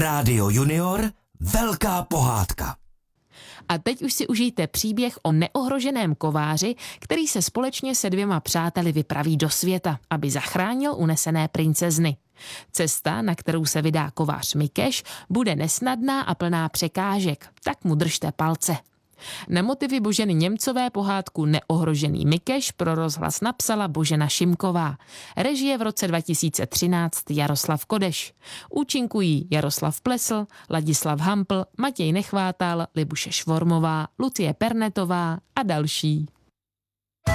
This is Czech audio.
Rádio Junior, velká pohádka. A teď už si užijte příběh o neohroženém kováři, který se společně se 2 přáteli vypraví do světa, aby zachránil unesené princezny. Cesta, na kterou se vydá kovář Mikeš, bude nesnadná a plná překážek, tak mu držte palce. Na motivy Boženy Němcové pohádku Neohrožený Mikeš pro rozhlas napsala Božena Šimková. Režie v roce 2013 Jaroslav Kodeš. Účinkují Jaroslav Plesl, Ladislav Hampl, Matěj Nechvátal, Libuše Švormová, Lucie Pernetová a další.